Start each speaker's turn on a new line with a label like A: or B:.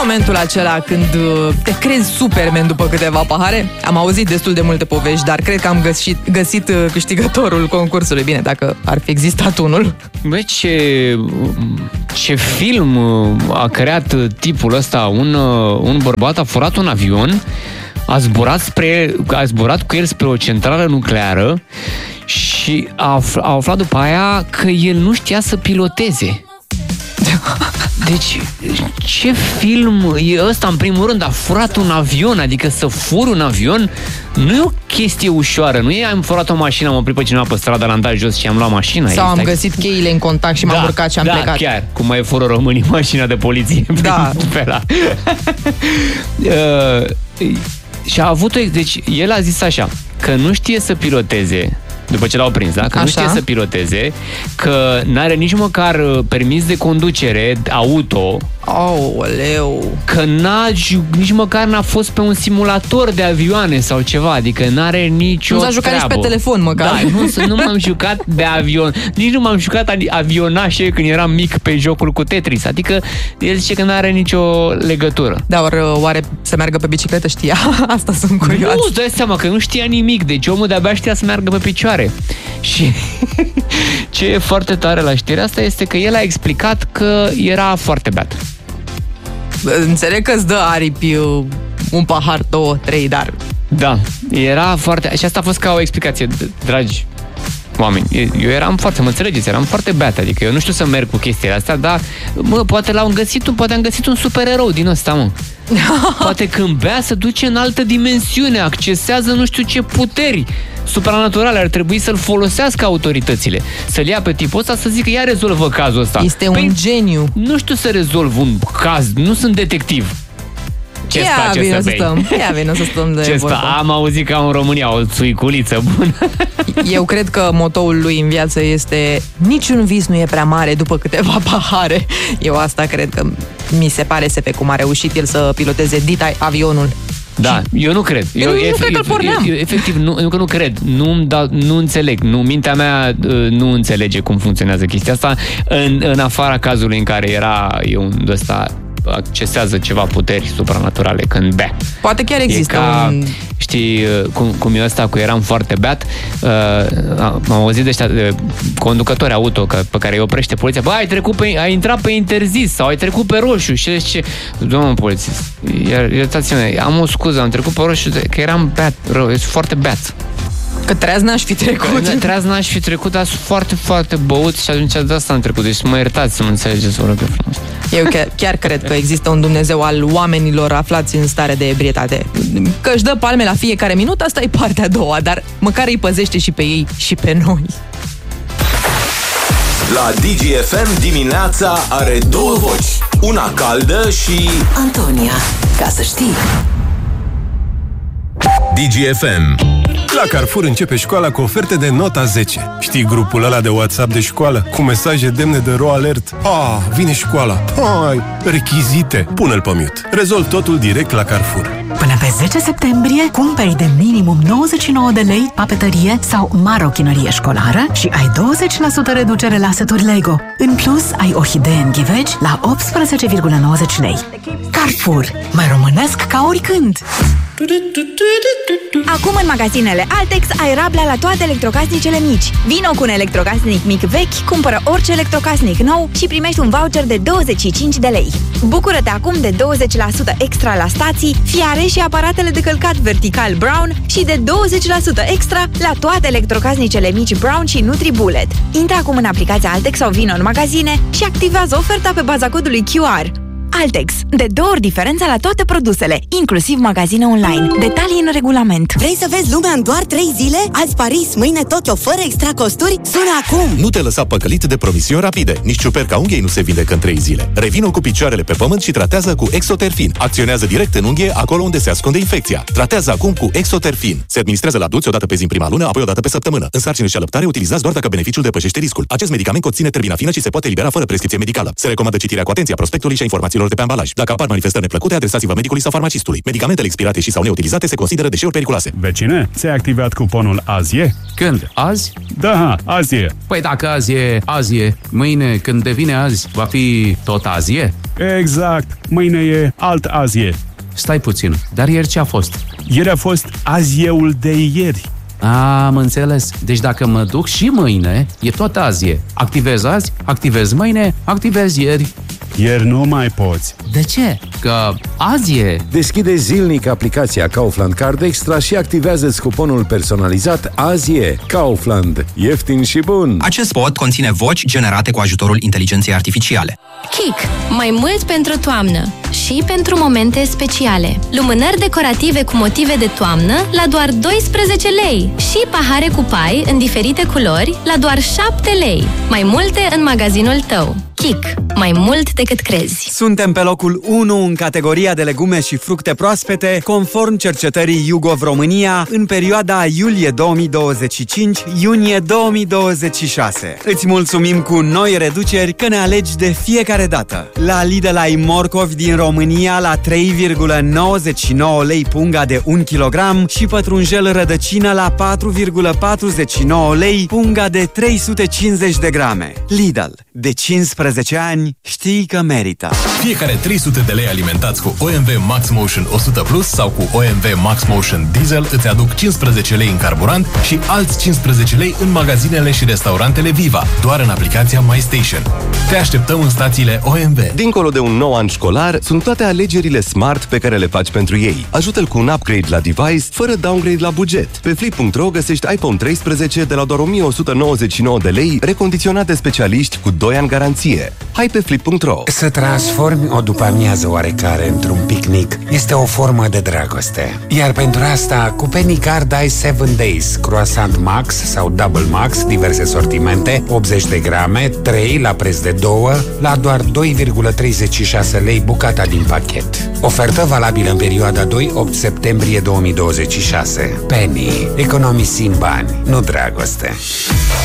A: momentul acela când te crezi Superman după câteva pahare? Am auzit destul de multe povești, dar cred că am găsit câștigătorul concursului. Bine, dacă ar fi existat unul.
B: Băi, ce film a creat tipul ăsta? Un bărbat a furat un avion, a zburat cu el spre o centrală nucleară și a aflat după aia că el nu știa să piloteze. Deci, ce film e ăsta? În primul rând, a furat un avion, adică să furi un avion nu e o chestie ușoară. Nu e am furat o mașină, am oprit pe cineva pe stradă, l-am dat jos și am luat mașina.
A: Sau am găsit cheile în contact și m-am urcat și am plecat. Da,
B: chiar, cum mai fură românii mașina de poliție.
A: Da.
B: Și a avut deci el a zis așa, că nu știe să piloteze. După ce l-au prins, da? Că nu știe să piloteze, că n-are nici măcar permis de conducere auto.
A: Aoleu!
B: Că nici măcar n-a fost pe un simulator de avioane sau ceva, adică n-are nicio
A: Nu s-a jucat
B: treabă.
A: nici pe telefon, măcar.
B: Da, nu m-am jucat de avion. Nici nu m-am jucat avionașe când eram mic pe jocul cu Tetris. Adică el zice că n-are nicio legătură.
A: Da, oare să meargă pe bicicletă știa? Asta sunt curios.
B: Nu, îți dai seama că nu știa nimic. Deci omul de-abia știa să meargă pe picioare. Și ce e foarte tare la știrea asta este că el a explicat că era foarte beat.
A: Înțeleg că îți dă aripi un pahar, 2, 3, dar...
B: Da, era foarte... Și asta a fost ca o explicație, dragi oameni. Eu eram foarte, mă înțelegeți, eram foarte beat, adică eu nu știu să merg cu chestiile astea, dar, poate am găsit un supererou din ăsta, mă. Poate când bea se duce în altă dimensiune, accesează nu știu ce puteri supranaturale, ar trebui să-l folosească autoritățile. Să-l ia pe tipul ăsta să zică, ia rezolvă cazul ăsta.
A: Este un geniu.
B: Nu știu să rezolv un caz, nu sunt detectiv.
A: Ia vină să stăm de vorbă.
B: Am auzit ca în România o țuiculiță bună.
A: Eu cred că motoul lui în viață este niciun vis nu e prea mare după câteva pahare. Eu asta cred că mi se pare pe cum a reușit el să piloteze avionul.
B: Da, eu nu cred.
A: Eu nu cred că-l porneam.
B: Efectiv, nu cred. Nu înțeleg. Mintea mea nu înțelege cum funcționează chestia asta. În afara cazului în care era un ăsta accesează ceva puteri supranaturale când bea.
A: Poate chiar există
B: Știi cum e ăsta cu eram foarte beat? Am auzit de ăștia conducători auto pe care îi oprește poliția. Bă, ai intrat pe interzis sau ai trecut pe roșu și zice, domnul polițist, iertați-mă, am o scuză, am trecut pe roșu că eram beat, rău, e foarte beat.
A: Că treaz n-aș fi trecut.
B: Treaz n-aș fi trecut, dar sunt foarte, foarte băut și atunci de asta am trecut. Deci mă iertați să mă înțelegeți, vă rog eu frumos.
A: Eu chiar cred că există un Dumnezeu al oamenilor aflați în stare de ebrietate. Că își dă palme la fiecare minut, asta e partea a doua, dar măcar îi păzește și pe ei și pe noi.
C: La DGFM dimineața are două voci. Una caldă și...
D: Antonia, ca să știi.
E: DGFM. La Carrefour începe școala cu oferte de nota 10. Știi grupul ăla de WhatsApp de școală? Cu mesaje demne de ro alert. Vine școala. Hai, rechizite. Pune-l pe mute. Rezolv totul direct la Carrefour.
D: Până pe 10 septembrie, cumperi de minimum 99 de lei papeterie sau marochinărie școlară și ai 20% reducere la seturi Lego. În plus, ai orhidee în ghiveci la 18,90 lei. Carrefour. Mai românesc ca oricând!
F: Acum în magazinele Altex ai rabla la toate electrocasnicele mici. Vino cu un electrocasnic mic vechi, cumpără orice electrocasnic nou și primești un voucher de 25 de lei. Bucură-te acum de 20% extra la stații, fiare și aparatele de călcat vertical Brown și de 20% extra la toate electrocasnicele mici Brown și NutriBullet. Intră acum în aplicația Altex sau vino în magazine și activează oferta pe baza codului QR. Altex. De 2 ori diferența la toate produsele, inclusiv magazine online. Detalii în regulament.
G: Vrei să vezi lumea în doar 3 zile? Azi Paris, mâine Tokyo, fără extra costuri? Sună acum!
H: Nu te lăsa păcălit de promisiuni rapide. Nici ciuperca unghiei nu se vindecă în 3 zile. Revină cu picioarele pe pământ și tratează cu Exoterfin. Acționează direct în unghie acolo unde se ascunde infecția. Tratează acum cu Exoterfin. Se administrează la adulți o dată pe zi în prima lună, apoi o dată pe săptămână. În sarcină și alăptare utilizați doar dacă beneficiul depășește riscul. Acest medicament conține terbinafină și se poate elibera fără prescripție medicală. Se recomandă citirea cu atenție a prospectului și a informațiilor de pe ambalaj. Dacă apar manifestări neplăcute, adresați-vă medicului sau farmacistului. Medicamentele expirate și sau neutilizate se consideră deșeuri periculoase.
I: Vecine, ți-ai activat cuponul AZIE?
J: Când? Azi?
I: Da, AZIE.
J: Păi dacă azi e, mâine când devine azi, va fi tot azie?
I: Exact. Mâine e alt AZIE.
J: Stai puțin, dar ieri ce a fost?
I: Ieri a fost azieul de ieri.
J: Am înțeles. Deci dacă mă duc și mâine, e tot azie. Activez azi, activez mâine, activez ieri.
I: Ieri nu mai poți.
J: De ce? Că azi e.
K: Deschide zilnic aplicația Kaufland Card Extra și activează-ți cuponul personalizat AZIE. Kaufland. Ieftin și bun.
L: Acest spot conține voci generate cu ajutorul inteligenței artificiale.
M: Kik. Mai mult pentru toamnă și pentru momente speciale. Lumânări decorative cu motive de toamnă la doar 12 lei și pahare cu pai în diferite culori la doar 7 lei. Mai multe în magazinul tău. Kik. Mai mult decât crezi.
N: Suntem pe locul 1 în categoria de legume și fructe proaspete, conform cercetării YouGov România, în perioada iulie 2025-iunie 2026. Îți mulțumim cu noi reduceri că ne alegi de fiecare dată. La Lidl ai morcovi din România la 3,99 lei punga de 1 kg și pătrunjel rădăcină la 4,49 lei punga de 350 de grame. Lidl. De 15 ani știi că merită.
C: Fiecare 300 de lei alimentați cu OMV Max Motion 100 Plus sau cu OMV Max Motion Diesel îți aduc 15 lei în carburant și alți 15 lei în magazinele și restaurantele Viva, doar în aplicația MyStation. Te așteptăm în stațiile OMV.
O: Dincolo de un nou an școlar, sunt toate alegerile smart pe care le faci pentru ei. Ajută-l cu un upgrade la device, fără downgrade la buget. Pe Flip.ro găsești iPhone 13 de la doar 1199 de lei, recondiționat de specialiști cu 2 ani garanție. Hai pe Flip.ro.
P: Să transformi o după-amiază oarecare într-un picnic este o formă de dragoste. Iar pentru asta, cu Penny Card ai 7 Days, croissant Max sau Double Max, diverse sortimente, 80 de grame, 3 la preț de 2, la doar 2,36 lei bucata din pachet. Ofertă valabilă în perioada 2-8 septembrie 2026. Penny. Economisim bani, nu dragoste.